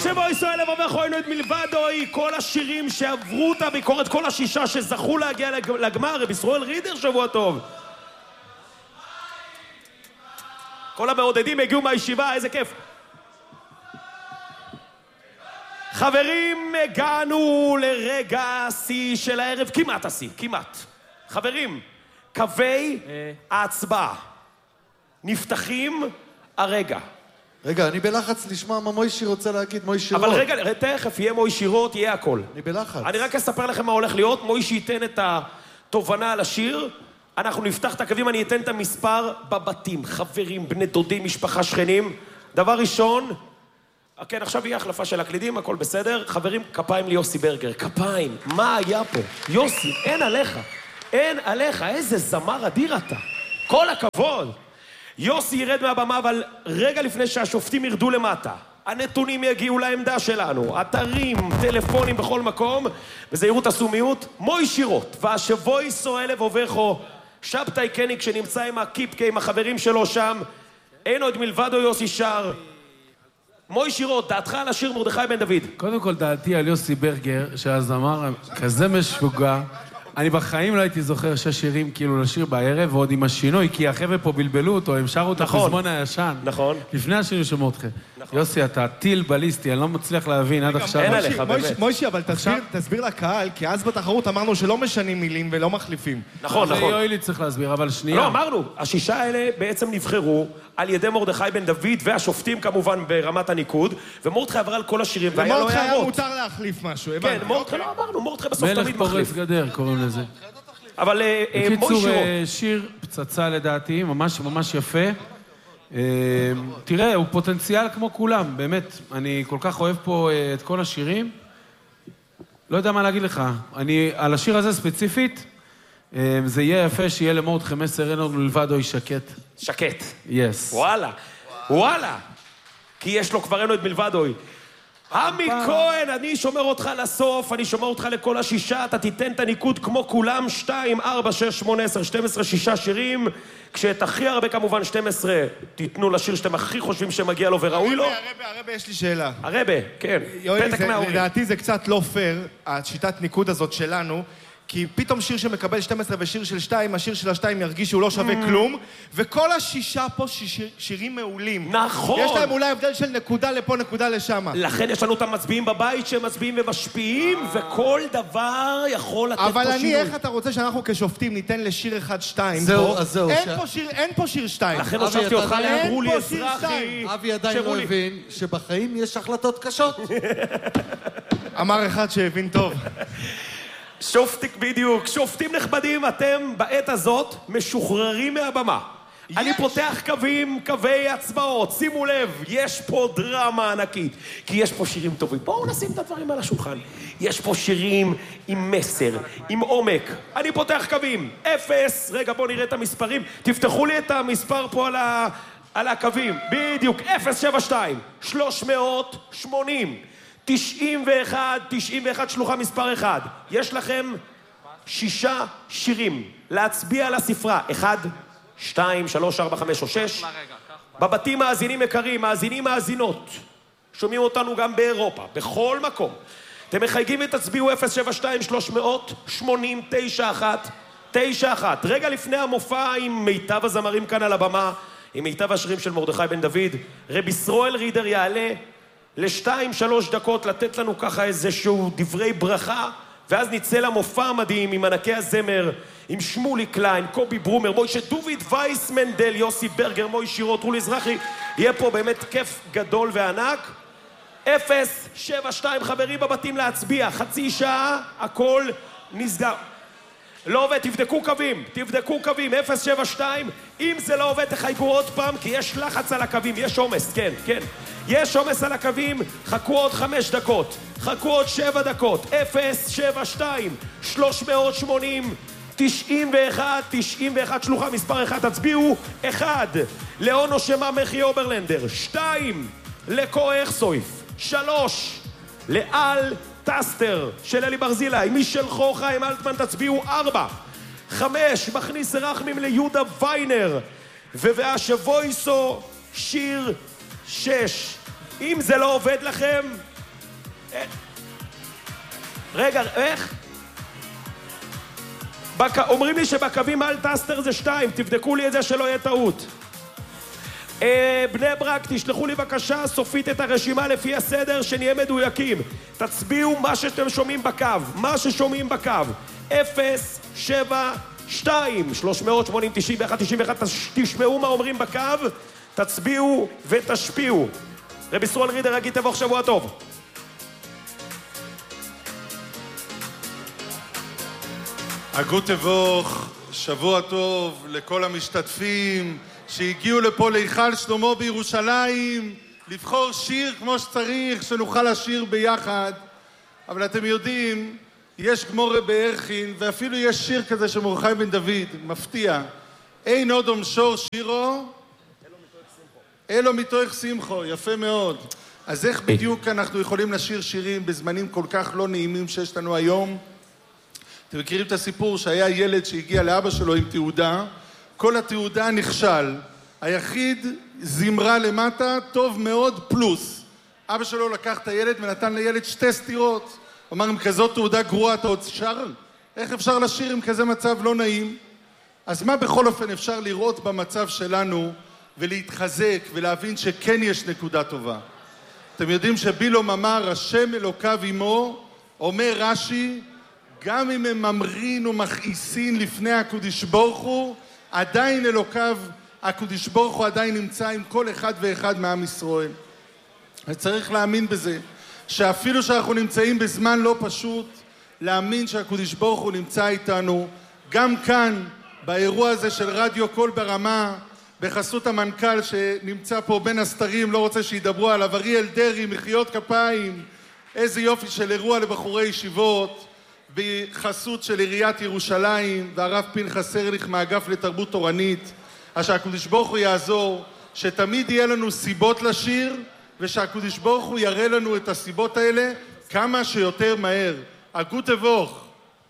שבוי סואל ובכו אינו את מלבדוי, כל השירים שעברו את הביקורת, כל השישה שזכו להגיע לגמר, רבי ישראל רידר שבוע טוב. כל המעודדים הגיעו מהישיבה, איזה כיף. חברים, הגענו לרגע השיא של הערב, כמעט השיא, כמעט. חברים, קווי ההצבעה נפתחים הרגע. רגע, אני בלחץ לשמוע מה מוישי רוצה להגיד, מוישי רוט. אבל רגע, תכף יהיה מוישי רוט, יהיה הכל. אני בלחץ. אני רק אספר לכם מה הולך להיות, מוישי ייתן את התובנה על השיר, אנחנו נפתח את הקווים, אני אתן את המספר בבתים, חברים, בני דודים, משפחה, שכנים. דבר ראשון, כן, עכשיו יהיה החלפה של הקלידים, הכל בסדר. חברים, כפיים ליוסי ברגר, כפיים. מה היה פה? יוסי, אין עליך. אין עליך, איזה זמר אדיר אתה. כל הכבוד. יוסי ירד מהבמה, אבל רגע לפני שהשופטים ירדו למטה, הנתונים יגיעו לעמדה שלנו, אתרים, טלפונים בכל מקום, וזהירות עשו מיעוט, מוישי רוט, והשבוי סואל ובכו, שבתאי קניק שנמצא עם הקיפקה, עם החברים שלו שם, אין עוד מלבדו יוסי שר. מוישי רוט, דעתך על השיר מרדכי בן דוד? קודם כל דעתי על יוסי ברגר, שהזמר כזה משוגע, אני בחיים לא הייתי זוכר שירים כאילו לשיר בערב, ועוד עם השינוי, כי החבר'ה פה בלבלו אותו, הם שרו את הפזמון הישן. נכון. לפני השינוי שמעו אתכם. יוסי, אתה טיל בליסטי, אני לא מצליח להבין עד עכשיו. אין עליך, באמת. מוישי, אבל תסביר לקהל, כי אז בתחרות אמרנו שלא משנים מילים ולא מחליפים. נכון, נכון. יואלי צריך להסביר, אבל שנייה. לא, אמרנו, השישה האלה בעצם נבחרו על ידי מרדכי בן דוד, והשופטים כמובן ברמת הניקוד, ומרדכי עבר על כל השירים, והיה לו הערות. ומרדכי היה מותר להחליף משהו, כן, מרדכי לא אמרנו, מרדכי בסוף תמיד מחליף. מלך פורץ גדר קוראים לזה. אבל בקיצור, מוישי רוט. שיר פצצה לדעתי, ממש ממש יפה. תראה, הוא פוטנציאל כמו כולם, באמת. אני כל כך אוהב פה את כל השירים. לא יודע מה להגיד לך. על השיר הזה ספציפית, זה יהיה יפה שיהיה למרדכי מסר, אין עוד מלבדו היא שקט. שקט. יס. וואלה, וואלה. כי יש לו כבר אין עוד מלבדו. עמי כהן, אני שומר אותך לסוף, אני שומר אותך לכל השישה, אתה תיתן את הניקוד כמו כולם, 2, 4, 6, 8, 10, 12, 6 שירים, כשאת הכי הרבה כמובן 12 תיתנו לשיר שאתם הכי חושבים שמגיע לו וראוי לו. הרבה, יש לי שאלה. הרבה, כן, יואל, פתק מההורים. לדעתי זה קצת לא פייר, השיטת ניקוד הזאת שלנו, כי פתאום שיר שמקבל 12 ושיר של 2, השיר של 2 ירגיש שהוא לא שווה כלום, וכל השישה פה שירים מעולים. נכון. יש להם אולי הבדל של נקודה לפה, נקודה לשם. לכן יש לנו את המצביעים בבית שהם מצביעים ומשפיעים, וכל דבר יכול לתת פה שינוי. אבל איך אתה רוצה שאנחנו כשופטים ניתן לשיר 1-2 זהו, אז זהו. אין פה שיר 2. לכן הושבתי אותך לאמרו לי אזרחי. אבי עדיין לא הבין שבחיים יש החלטות קשות. אמר אחד שהבין טוב. שופטיק בדיוק, שופטים נכבדים, אתם בעת הזאת משוחררים מהבמה. אני פותח קווי הצבעות, שימו לב, יש פה דרמה ענקית, כי יש פה שירים טובים. בואו נשים את הדברים על השולחן. יש פה שירים עם מסר, עם עומק. אני פותח קווים, 0, רגע בואו נראה את המספרים, תפתחו לי את המספר פה על הקווים, בדיוק, 072, 380. 91 שלוחה מספר 1. יש לכם 6 שירים להצביע על הספרה. 1, 2, 3, 4, 5 או 6. בבתים מאזינים יקרים, מאזינות. שומעים אותנו גם באירופה, בכל מקום. אתם מחייגים ותצביעו 072-380-91. רגע לפני המופע עם מיטב הזמרים כאן על הבמה, עם מיטב השירים של מרדכי בן דוד, רבי ישראל רידר יעלה ל2-3 דקות לתת לנו ככה איזשהו דברי ברכה, ואז נצא למופע המדהים עם ענקי הזמר, עם שמולי קליין, קובי ברומר, מוישה דוביד, וייס מנדל, יוסי ברגר, מוישי רוט, רולי אזרחי. יהיה פה באמת כיף גדול וענק. 072 חברים בבתים להצביע, חצי שעה, הכל נסגר. לא עובד, תבדקו קווים, 072, אם זה לא עובד תחייגו עוד פעם, כי יש לחץ על הקווים, יש עומס, כן, יש עומס על הקווים, חכו עוד 5 דקות, חכו עוד 7 דקות, 072, 380, 91, שלוחה מספר 1, תצביעו, 1, לאונו שמה מחי אוברלנדר, 2, לקו אכסויף, 3, לאל טסטר של אלי ברזילי, מישל חוכה עם אלטמן, תצביעו 4, 5, מכניס רחמים ליהודה ויינר, והשבויסו שיר 6. אם זה לא עובד לכם, רגע, איך? אומרים לי שבקווים על טסטר זה 2, תבדקו לי את זה שלא יהיה טעות. בני ברק, תשלחו לי בבקשה סופית את הרשימה לפי הסדר, שנהיה מדויקים. תצביעו מה שאתם שומעים בקו, מה ששומעים בקו. 0, 7, 2, 380, 91, 91, תשמעו מה אומרים בקו, תצביעו ותשפיעו. רבי ישראל רידר, אגיד תבוך שבוע טוב. אגוד תבוך, שבוע טוב לכל המשתתפים שהגיעו לפה להיכל שלמה בירושלים, לבחור שיר כמו שצריך, שנוכל לשיר ביחד. אבל אתם יודעים, יש גמורה בערכין, ואפילו יש שיר כזה של מרדכי בן דוד, מפתיע. אין עוד עומשור שירו, אלו מתוך שמחו, יפה מאוד. אז איך בדיוק אנחנו יכולים לשיר שירים בזמנים כל כך לא נעימים שיש לנו היום? אתם מכירים את הסיפור שהיה ילד שהגיע לאבא שלו עם תעודה, כל התעודה נכשל, היחיד זמרה למטה, טוב מאוד פלוס. אבא שלו לקח את הילד ונתן לילד 2 סטירות. הוא אמר, עם כזאת תעודה גרועה אתה עוד שר? איך אפשר לשיר עם כזה מצב לא נעים? אז מה בכל אופן אפשר לראות במצב שלנו ולהתחזק ולהבין שכן יש נקודה טובה? אתם יודעים שבילום אמר, השם אלוקיו עמו, אומר רש"י, גם אם הם ממרין ומכעיסין לפני הקדוש ברוך הוא, עדיין אלוקיו, הקדוש ברוך הוא עדיין נמצא עם כל אחד ואחד מעם ישראל. וצריך להאמין בזה, שאפילו שאנחנו נמצאים בזמן לא פשוט, להאמין שהקדוש ברוך הוא נמצא איתנו, גם כאן, באירוע הזה של רדיו קול ברמה, בחסות המנכ"ל שנמצא פה בין הסתרים, לא רוצה שידברו עליו, אריאל דרעי, מחיאות כפיים, איזה יופי של אירוע לבחורי ישיבות, בחסות של עיריית ירושלים והרב פנחס ארליך מהאגף לתרבות תורנית, אז שהקדוש ברוך הוא יעזור, שתמיד יהיה לנו סיבות לשיר, ושהקדוש ברוך הוא יראה לנו את הסיבות האלה כמה שיותר מהר. אגוד תבוך.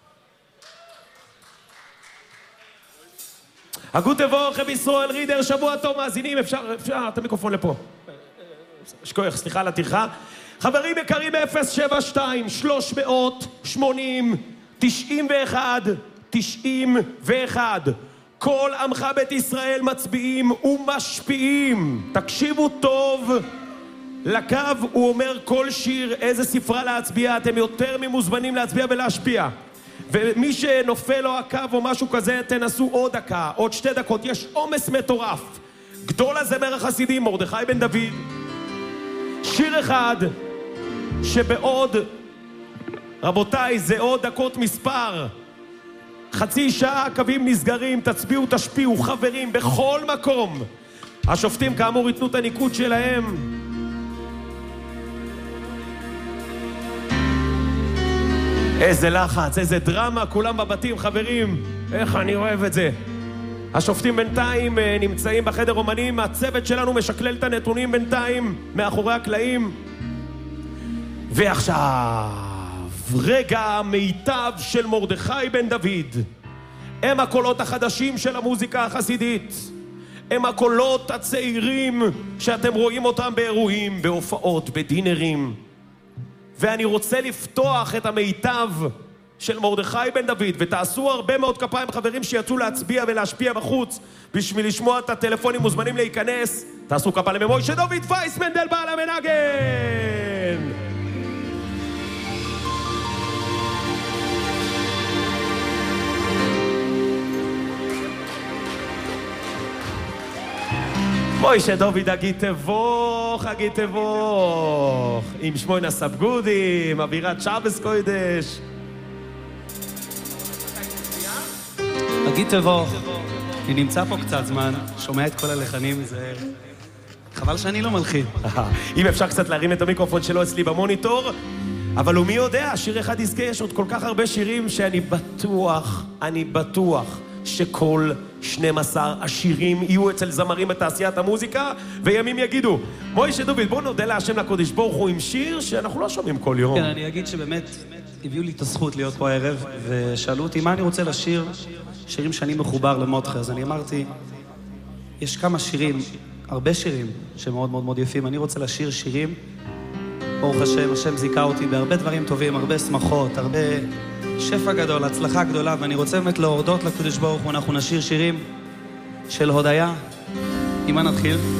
אגוד תבוך, רבי ישראל רידר, שבוע טוב, מאזינים, אפשר את המיקרופון לפה. שכוח, סליחה על הטרחה. חברים יקרים, 072 380 91 91. כל עמך בית ישראל מצביעים ומשפיעים. תקשיבו טוב לקו, הוא אומר כל שיר איזה ספרה להצביע, אתם יותר ממוזמנים להצביע ולהשפיע. ומי שנופל לו הקו או משהו כזה, תנסו עוד דקה, עוד 2 דקות. יש עומס מטורף. גדול הזמר החסידים מרדכי בן דוד, שיר אחד שבעוד, רבותיי, זה עוד דקות מספר, חצי שעה הקווים נסגרים. תצביעו, תשפיעו, חברים, בכל מקום. השופטים כאמור ייתנו את הניקוד שלהם. איזה לחץ, איזה דרמה, כולם בבתים, חברים, איך אני אוהב את זה. השופטים בינתיים נמצאים בחדר אומנים, הצוות שלנו משקלל את הנתונים בינתיים מאחורי הקלעים. ועכשיו, רגע המיטב של מרדכי בן דוד. הם הקולות החדשים של המוזיקה החסידית. הם הקולות הצעירים שאתם רואים אותם באירועים, בהופעות, בדינרים. ואני רוצה לפתוח את המיטב של מרדכי בן דוד, ותעשו הרבה מאוד כפיים, חברים שיצאו להצביע ולהשפיע בחוץ בשביל לשמוע את הטלפונים, מוזמנים להיכנס. תעשו כפיים למוישה דוד וייסמנדל בעל המנגן. מוישה דוד, אגיד תבוך, אגיד תבוך, עם שמונה סבגודים, אווירת שבס קודש. אגיד תבוך, אני נמצא פה קצת זמן, שומע את כל הלחנים, זה חבל שאני לא מלחין. אם אפשר קצת להרים את המיקרופון שלו אצלי במוניטור, אבל הוא מי יודע, שיר אחד יזכה, יש עוד כל כך הרבה שירים שאני בטוח שכל 12 השירים יהיו אצל זמרים בתעשיית המוזיקה, וימים יגידו, מוישה דוד, בוא נודה להשם לקודש ברוך הוא עם שיר שאנחנו לא שומעים כל יום. כן, אני אגיד שבאמת הביאו לי את הזכות להיות פה הערב, ושאלו אותי מה אני רוצה לשיר, שירים שאני מחובר למותחה, אז אני אמרתי, יש כמה שירים, הרבה שירים שמאוד מאוד מאוד יפים, אני רוצה לשיר שירים ברוך השם, השם זיכה אותי בהרבה דברים טובים, הרבה שמחות, הרבה שפע גדול, הצלחה גדולה, ואני רוצה באמת להודות לקדוש ברוך הוא. אנחנו נשיר שירים של הודיה. עם מה נתחיל?